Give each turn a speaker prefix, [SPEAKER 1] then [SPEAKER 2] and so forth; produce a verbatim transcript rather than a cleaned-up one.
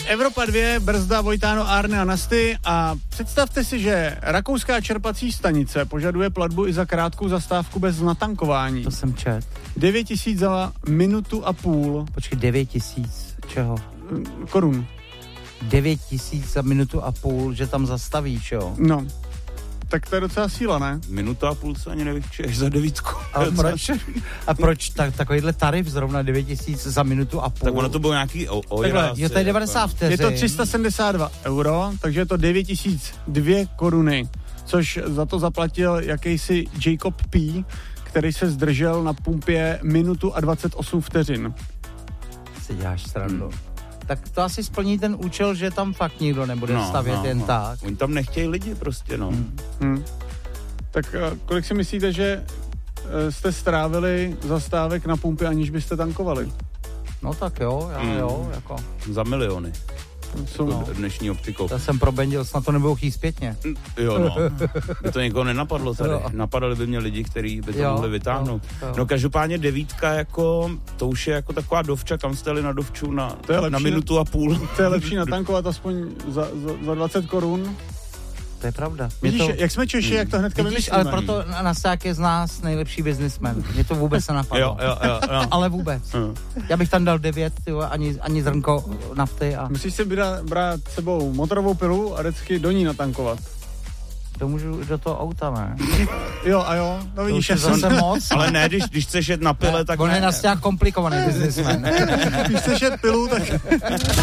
[SPEAKER 1] Evropa dva, brzda Vojtáno, Arne a Nasty a představte si, že rakouská čerpací stanice požaduje platbu i za krátkou zastávku bez natankování.
[SPEAKER 2] To jsem čet.
[SPEAKER 1] devět tisíc za minutu a půl.
[SPEAKER 2] Počkej, devět tisíc čeho?
[SPEAKER 1] Korun.
[SPEAKER 2] devět tisíc za minutu a půl, že tam zastavíš, jo?
[SPEAKER 1] No. Tak to je docela síla, ne?
[SPEAKER 3] Minuta a půl se ani nevyčuješ za devítku.
[SPEAKER 2] A proč, a proč tak, takovýhle tarif zrovna devět tisíc za minutu a půl?
[SPEAKER 3] Tak ono to bylo nějaký o, o
[SPEAKER 2] Takhle, je to devadesát vteřin.
[SPEAKER 1] Je to tři sta sedmdesát dva euro, takže je to devět tisíc dvě koruny, což za to zaplatil jakýsi Jacob P., který se zdržel na pumpě minutu a dvacet osm vteřin.
[SPEAKER 2] Si děláš srandu. Hmm. Tak to asi splní ten účel, že tam fakt nikdo nebude no, stavět no, jen no. tak.
[SPEAKER 3] Oni tam nechtějí lidi prostě, no. Hmm.
[SPEAKER 1] Hmm. Tak kolik si myslíte, že jste strávili zastávek na pumpě, aniž byste tankovali?
[SPEAKER 2] No tak jo, já, hmm. jo, jako.
[SPEAKER 3] Za miliony.
[SPEAKER 1] Jsou
[SPEAKER 3] no. Dnešní optikou.
[SPEAKER 2] Já jsem probendil, snad to nebudou chtít zpětně.
[SPEAKER 3] Jo, no. By to někoho nenapadlo tady. Napadali by mě lidi, kteří by to jo, mohli vytáhnout. Jo, jo. No každopádně devítka jako, to už je jako taková dovča, kam jste jeli na dovču na, na minutu a půl.
[SPEAKER 1] To je lepší natankovat aspoň za, za, za dvacet korun.
[SPEAKER 2] To je pravda.
[SPEAKER 1] Vidíš,
[SPEAKER 2] to,
[SPEAKER 1] jak jsme Češi, hmm. jak to hnedka
[SPEAKER 2] vidíš, ale proto Nasták je z nás nejlepší businessman. Mě to vůbec nenapadlo.
[SPEAKER 3] jo, jo, jo, jo.
[SPEAKER 2] Ale vůbec. Hmm. Já bych tam dal devět, tyjo, ani, ani zrnko nafty. A...
[SPEAKER 1] Musíš si brát, brát sebou motorovou pilu a vždycky do ní natankovat.
[SPEAKER 2] To můžu do toho auta, ne?
[SPEAKER 1] Jo, a jo, no vidíš,
[SPEAKER 2] to zase moc.
[SPEAKER 3] Ale ne, když, když chceš jet na pile, ne, tak
[SPEAKER 2] on
[SPEAKER 3] ne.
[SPEAKER 2] On je Nasták komplikovaný businessman.
[SPEAKER 1] Když chceš jet pilu, tak...